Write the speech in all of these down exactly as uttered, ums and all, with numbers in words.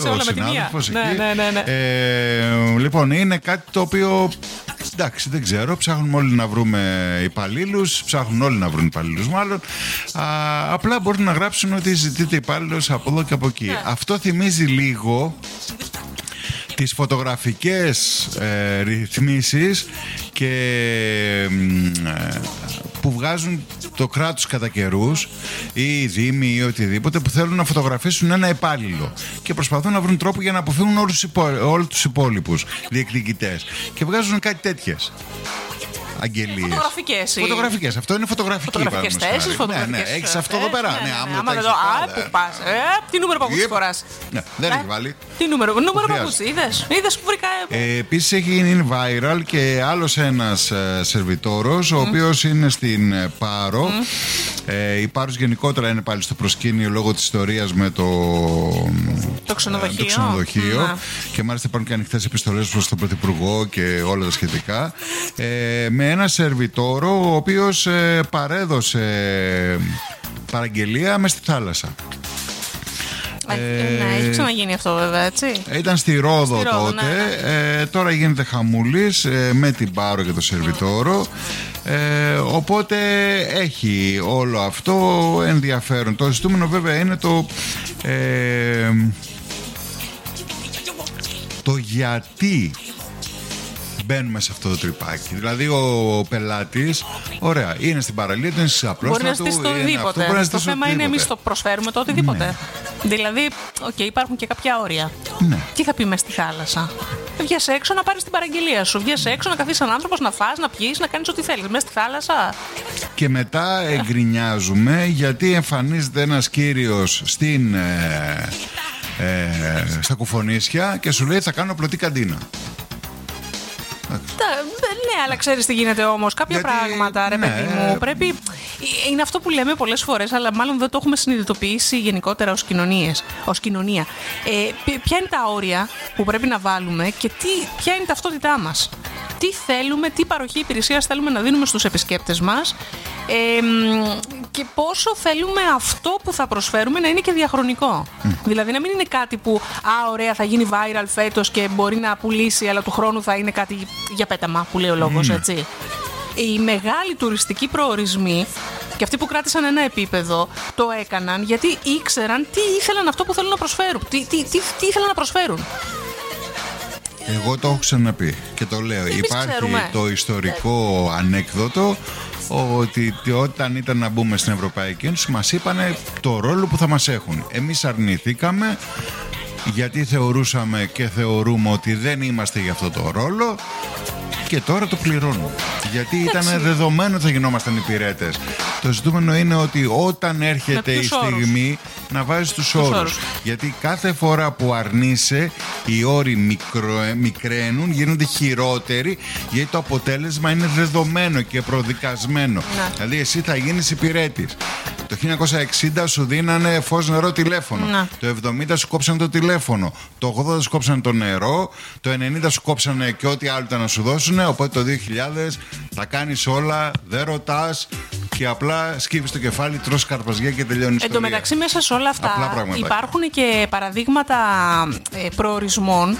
ο συνάδελφος εκεί. Ναι, ναι, ναι, ναι. Ε, λοιπόν, είναι κάτι το οποίο. Εντάξει, δεν ξέρω. Ψάχνουμε όλοι να βρούμε υπαλλήλους. Ψάχνουν όλοι να βρουν υπαλλήλους, μάλλον. Α, απλά μπορούν να γράψουν ότι ζητείτε υπάλληλος από εδώ και από εκεί. Ναι. Αυτό θυμίζει λίγο τις φωτογραφικές ε, ρυθμίσεις και ε, που βγάζουν το κράτος κατά καιρούς ή οι δήμοι ή οτιδήποτε που θέλουν να φωτογραφίσουν ένα υπάλληλο και προσπαθούν να βρουν τρόπο για να αποφύγουν όλους τους, υπό, όλους τους υπόλοιπους διεκδικητές και βγάζουν κάτι τέτοιες αγγελίες. Φωτογραφικές. Φωτογραφικές. Αυτό είναι φωτογραφική. Φωτογραφικές θέσεις, φωτογραφικές. Ναι, ναι. Έχεις αυτό εδώ πέρα. Ναι, άμα δεν το. Α, πού πας. Ε, τι νούμερο παπούτσι φοράς. Ναι, δεν έχει βάλει. Τι νούμερο, νούμερο παπούτσι. Είδες, είδες που βρήκα. Ε, επίσης έχει γίνει viral και άλλος ένας ε, σερβιτόρος, ο mm. οποίος είναι στην ε, Πάρο. Mm. Ε, η Πάρος γενικότερα είναι πάλι στο προσκήνιο λόγω της ιστορίας με το, το ξενοδοχείο. Ε, το ξενοδοχείο. Mm. Και μάλιστα υπάρχουν και ανοιχτές επιστολές προς τον Πρωθυπουργό και όλα τα σχετικά. Ε, με ένα σερβιτόρο ο οποίος ε, παρέδωσε παραγγελία μες στη θάλασσα. Ε, ναι, έχει ξαναγίνει αυτό βέβαια, έτσι. Ήταν στη Ρόδο, στη Ρόδο τότε. Ναι, ναι. Ε, τώρα γίνεται χαμούλης ε, με την Πάρο και το σερβιτόρο. Ε, οπότε έχει όλο αυτό ενδιαφέρον. Το ζητούμενο βέβαια είναι το ε, το γιατί μπαίνουμε σε αυτό το τρυπάκι. Δηλαδή ο πελάτης, ωραία, είναι στην παραλία του, είναι στις απλώς. Μπορεί να ζητήσει το οτιδήποτε. Το θέμα είναι εμείς το προσφέρουμε το οτιδήποτε. Ναι. Δηλαδή, οκ, okay, υπάρχουν και κάποια όρια. Ναι. Τι θα πει μες στη θάλασσα. Βγες έξω να πάρεις την παραγγελία σου. Βγες έξω να καθίσεις έναν άνθρωπος, να φας, να πιείς, να κάνεις ό,τι θέλεις. Μες στη θάλασσα. Και μετά εγκρινιάζουμε γιατί εμφανίζεται ένας κύριος στην, ε, ε, στα Κουφονίσια και σου λέει θα κάνω πλωτή καντίνα. Ναι, αλλά ξέρεις τι γίνεται όμως. Κάποια γιατί, πράγματα, ρε ναι, παιδί μου, πρέπει. Είναι αυτό που λέμε πολλές φορές, αλλά μάλλον δεν το έχουμε συνειδητοποιήσει γενικότερα ως κοινωνίες, ως κοινωνία. Ε, ποια είναι τα όρια που πρέπει να βάλουμε και τι, ποια είναι η ταυτότητά μας. Τι θέλουμε, τι παροχή υπηρεσίας θέλουμε να δίνουμε στους επισκέπτες μας ε, και πόσο θέλουμε αυτό που θα προσφέρουμε να είναι και διαχρονικό. Mm. Δηλαδή να μην είναι κάτι που α, ωραία, θα γίνει viral φέτος και μπορεί να πουλήσει, αλλά του χρόνου θα είναι κάτι για πέταμα που λέει ο λόγος, mm. έτσι. Οι μεγάλοι τουριστικοί προορισμοί και αυτοί που κράτησαν ένα επίπεδο το έκαναν γιατί ήξεραν τι ήθελαν αυτό που θέλουν να προσφέρουν. Τι, τι, τι, τι ήθελαν να προσφέρουν. Εγώ το έχω ξαναπεί και το λέω. Εμείς Υπάρχει ξέρουμε. Το ιστορικό ανέκδοτο ότι όταν ήταν να μπούμε στην Ευρωπαϊκή Ένωση μας είπανε το ρόλο που θα μας έχουν. Εμείς αρνηθήκαμε γιατί θεωρούσαμε και θεωρούμε ότι δεν είμαστε για αυτό το ρόλο και τώρα το πληρώνουμε. Γιατί ήταν δεδομένο ότι θα γινόμασταν υπηρέτες. Το ζητούμενο είναι ότι όταν έρχεται η στιγμή όρους. να βάζεις τους όρους. όρους. Γιατί κάθε φορά που αρνείσαι οι όροι μικρο, μικραίνουν, γίνονται χειρότεροι γιατί το αποτέλεσμα είναι δεδομένο και προδικασμένο. Να. Δηλαδή εσύ θα γίνεις υπηρέτης. Το χίλια εννιακόσια εξήντα σου δίνανε φως, νερό, τηλέφωνο. Να. Το εβδομήντα σου κόψανε το τηλέφωνο. Το ογδόντα σου κόψανε το νερό. Το ενενήντα σου κόψανε και ό,τι άλλο ήταν να σου δώσουν. Οπότε το δύο χιλιάδες θα κάνεις όλα, δεν ρωτάς και απλά σκύβεις το κεφάλι, τρως καρπαζιά και τελειώνει η ιστορία. Εν τω μεταξύ, μέσα σε όλα αυτά υπάρχουν και παραδείγματα ε, προορισμών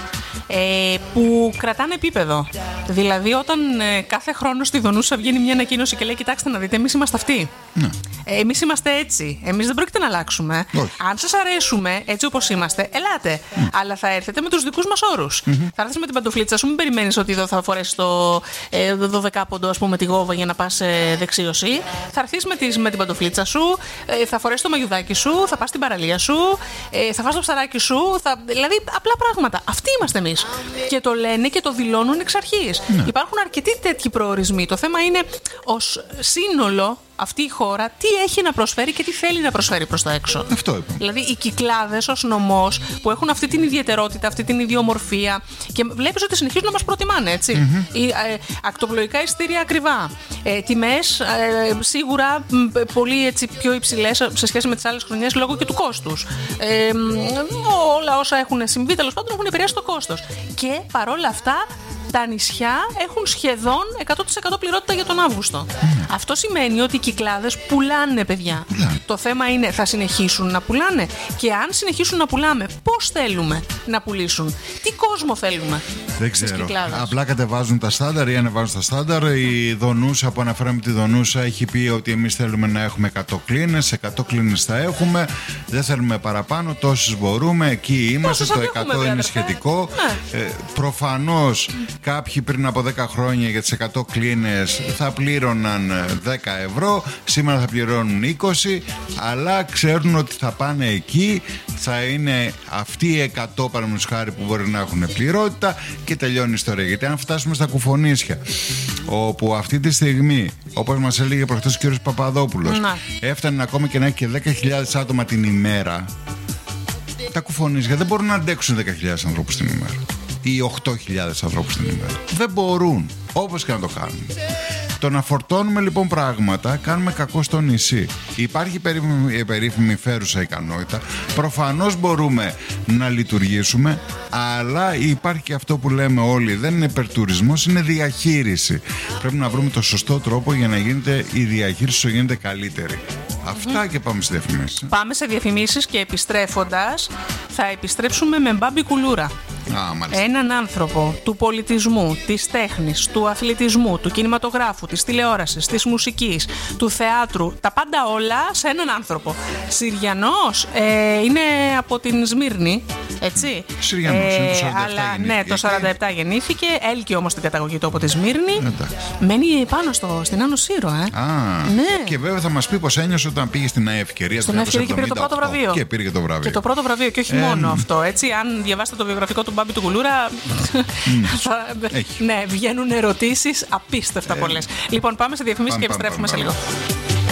ε, που κρατάνε επίπεδο. Δηλαδή, όταν ε, κάθε χρόνο στη Δονούσα βγαίνει μια ανακοίνωση και λέει: κοιτάξτε να δείτε, εμείς είμαστε αυτοί. Ναι. Ε, εμείς είμαστε έτσι. Εμείς δεν πρόκειται να αλλάξουμε. Όχι. Αν σας αρέσουμε έτσι όπως είμαστε, ελάτε. Mm. Αλλά θα έρθετε με τους δικούς μας όρους. Mm-hmm. Θα έρθεις με την παντοφλίτσα σου, μην περιμένεις ότι εδώ θα φορέσεις το ε, δωδεκάποντο, ας πούμε, τη γόβα για να πας ε, δεξίωση. Θα έρθεις με, με την παντοφλίτσα σου, ε, θα φορέσεις το μαγιουδάκι σου, θα πας στην παραλία σου, ε, θα φας το ψαράκι σου. Θα... Δηλαδή, απλά πράγματα. Αυτοί είμαστε εμείς. Και το λένε και το δηλώνουν εξ αρχής. Mm. Υπάρχουν αρκετοί τέτοιοι προορισμοί. Το θέμα είναι ως σύνολο αυτή η χώρα τι έχει να προσφέρει και τι θέλει να προσφέρει προς τα έξω. Αυτό είπα. Δηλαδή οι Κυκλάδες ως νομός που έχουν αυτή την ιδιαιτερότητα, αυτή την ιδιομορφία και βλέπεις ότι συνεχίζουν να μας προτιμάνε, έτσι. Mm-hmm. Οι, ε, ακτοπλοϊκά εισιτήρια ακριβά. Ε, τιμές ε, σίγουρα ε, πολύ έτσι, πιο υψηλές σε σχέση με τις άλλες χρονιές λόγω και του κόστους. Ε, όλα όσα έχουν συμβεί τέλος πάντων έχουν επηρεάσει το κόστος. Και παρόλα αυτά τα νησιά έχουν σχεδόν εκατό τοις εκατό πληρότητα για τον Αύγουστο. Mm. Αυτό σημαίνει ότι οι Κυκλάδες πουλάνε, παιδιά. Mm. Το θέμα είναι, θα συνεχίσουν να πουλάνε? Και αν συνεχίσουν να πουλάμε, πώς θέλουμε να πουλήσουν? Τι κόσμο θέλουμε? Δεν ξέρω. Απλά κατεβάζουν τα στάνταρ ή ανεβάζουν τα στάνταρ. Η Δονούσα, που αναφέραμε τη Δονούσα, έχει πει ότι εμείς θέλουμε να έχουμε εκατό κλίνες. εκατό κλίνες θα έχουμε. Δεν θέλουμε παραπάνω. Τόσες μπορούμε. Εκεί είμαστε. Το εκατό είναι αδερφέ. Σχετικό. Ναι. Ε, προφανώς κάποιοι πριν από δέκα χρόνια για τις εκατό κλίνες θα πλήρωναν δέκα ευρώ. Σήμερα θα πληρώνουν είκοσι. Αλλά ξέρουν ότι θα πάνε εκεί. Θα είναι αυτοί οι εκατό παραδείγματος χάρη που μπορεί να έχουν πληρότητα και τελειώνει η ιστορία. Γιατί αν φτάσουμε στα κουφονίσια, όπου αυτή τη στιγμή, όπως μας έλεγε προχτές ο κ. Παπαδόπουλος, να. έφτανε ακόμα και να έχει και δέκα χιλιάδες άτομα την ημέρα, τα κουφονίσια δεν μπορούν να αντέξουν δέκα χιλιάδες ανθρώπους την ημέρα ή οκτώ χιλιάδες ανθρώπους την ημέρα. Δεν μπορούν, όπως και να το κάνουν. Το να φορτώνουμε λοιπόν πράγματα κάνουμε κακό στο νησί. Υπάρχει περίφημη, περίφημη φέρουσα ικανότητα. Προφανώς μπορούμε να λειτουργήσουμε, αλλά υπάρχει και αυτό που λέμε όλοι, δεν είναι υπερτουρισμός, είναι διαχείριση. Πρέπει να βρούμε το σωστό τρόπο για να γίνεται η διαχείριση όσο γίνεται καλύτερη. Αυτά mm-hmm. και πάμε σε διαφημίσεις. Πάμε σε διαφημίσεις και επιστρέφοντας θα επιστρέψουμε με Μπάμπη Κουλούρα. Α, έναν άνθρωπο του πολιτισμού, της τέχνης, του αθλητισμού, του κινηματογράφου, της τηλεόρασης, της μουσικής, του θεάτρου, τα πάντα όλα σε έναν άνθρωπο. Συριανός, ε, είναι από την Σμύρνη, έτσι. Συριανός, ε, είναι το σαράντα επτά αλλά, γεννήθηκε. Ναι, το σαράντα επτά γεννήθηκε, έλκει όμως την καταγωγή του από τη Σμύρνη. Εντάξει. Μένει πάνω στο, στην Άνω Σύρο, ε. Α, ναι. Και βέβαια θα μας πει πως ένιωσε όταν πήγε στην Νέα Ευκαιρία. Στον Νέα Ευκαιρία και πήρε το πρώτο βραβείο. Και πήρε το βραβείο. Και το πρώτο βραβείο, και όχι ε, μόνο ε, αυτό, έτσι. Αν διαβάσετε το βιογραφικό του Μπάμπη του Κουλούρα, θα, ναι, βγαίνουν ερωτήσεις απίστευτα ε, πολλές. Λοιπόν, πάμε σε διαφημίσεις και επιστρέφουμε πάμε, πάμε, σε λίγο.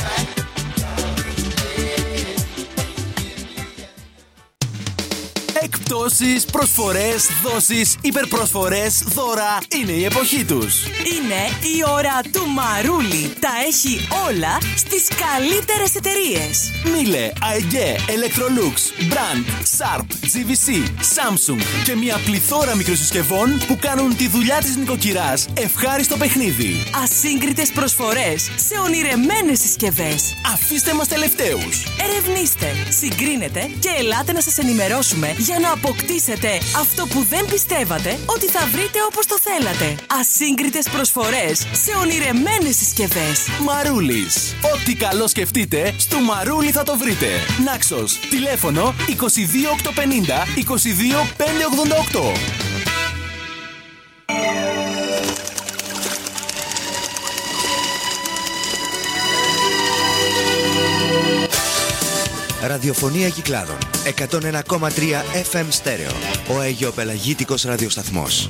Εκπτώσεις, προσφορές, δόσεις, υπερπροσφορές, δώρα. Είναι η εποχή τους. Είναι η ώρα του Μαρούλι. Τα έχει όλα στις καλύτερες εταιρείες. Μίλε, ΑΕΓΕ, Electrolux, Brand, Sharp, τζι βι σι, Samsung και μια πληθώρα μικροσυσκευών που κάνουν τη δουλειά της νοικοκυράς ευχάριστο παιχνίδι. Ασύγκριτες προσφορές σε ονειρεμένες συσκευές. Αφήστε μας τελευταίους. Ερευνήστε, συγκρίνετε και ελάτε να σας ενημερώσουμε για να αποκτήσετε αυτό που δεν πιστεύατε ότι θα βρείτε όπως το θέλατε. Ασύγκριτες προσφορές σε ονειρεμένες συσκευές. Μαρούλης. Ό,τι καλό σκεφτείτε, στο Μαρούλι θα το βρείτε. Νάξος. Τηλέφωνο είκοσι δύο οκτακόσια πενήντα είκοσι δύο πεντακόσια ογδόντα οκτώ. Ραδιοφωνία Κυκλάδων εκατόν ένα κόμμα τρία εφ εμ στέρεο. Ο Αιγαιοπελαγίτικος ραδιοσταθμός.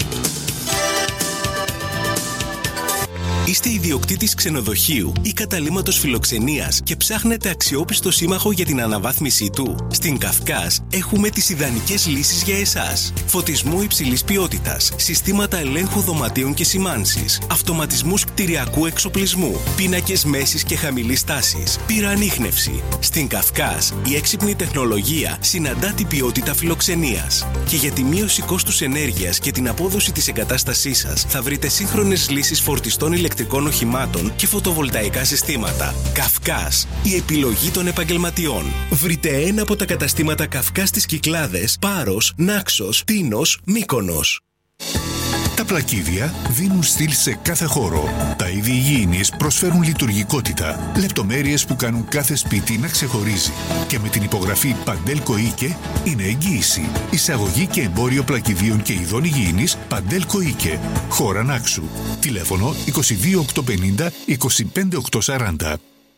Είστε ιδιοκτήτης ξενοδοχείου ή καταλύματος φιλοξενίας και ψάχνετε αξιόπιστο σύμμαχο για την αναβάθμιση του? Στην Καυκάς έχουμε τις ιδανικές λύσεις για εσάς. Φωτισμού υψηλής ποιότητας, συστήματα ελέγχου δωματίων και σημάνσης, αυτοματισμούς κτηριακού εξοπλισμού, πίνακες μέσης και χαμηλής τάσης, πυροανίχνευση. Στην Καυκάς η έξυπνη τεχνολογία συναντά την ποιότητα φιλοξενίας. Και για τη μείωση κόστους ενέργειας και την απόδοση της εγκατάστασής σας θα βρείτε σύγχρονες λύσεις φορτιστών ηλεκτρικών οχημάτων και φωτοβολταϊκά συστήματα. Καυκάς, η επιλογή των επαγγελματιών. Βρείτε ένα από τα καταστήματα Καυκάς στις Κυκλάδες, Πάρος, Νάξος, Τίνος, Μύκονος. Τα πλακίδια δίνουν στυλ σε κάθε χώρο. Τα είδη υγιεινής προσφέρουν λειτουργικότητα, λεπτομέρειες που κάνουν κάθε σπίτι να ξεχωρίζει. Και με την υπογραφή Παντέλκο Ίκε είναι εγγύηση. Εισαγωγή και εμπόριο πλακιδίων και ειδών υγιεινής Παντέλκο Ίκε. Χώρα Νάξου. Τηλέφωνο είκοσι δύο οκτακόσια πενήντα είκοσι πέντε οκτακόσια σαράντα.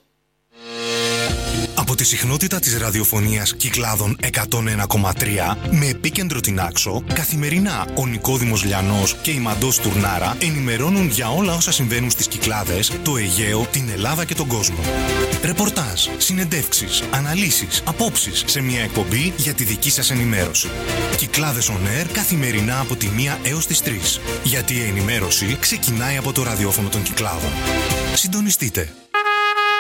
Από τη συχνότητα της ραδιοφωνίας Κυκλάδων εκατόν ένα κόμμα τρία με επίκεντρο την Άξο, καθημερινά ο Νικόδημος Λιανός και η Μαντός Τουρνάρα ενημερώνουν για όλα όσα συμβαίνουν στις Κυκλάδες, το Αιγαίο, την Ελλάδα και τον κόσμο. Ρεπορτάζ, συνεντεύξεις, αναλύσεις, απόψεις σε μια εκπομπή για τη δική σας ενημέρωση. Κυκλάδες On Air καθημερινά από τη μία έως τις τρεις. Γιατί η ενημέρωση ξεκινάει από το ραδιόφωνο των Κυκλάδων. Συντονιστείτε.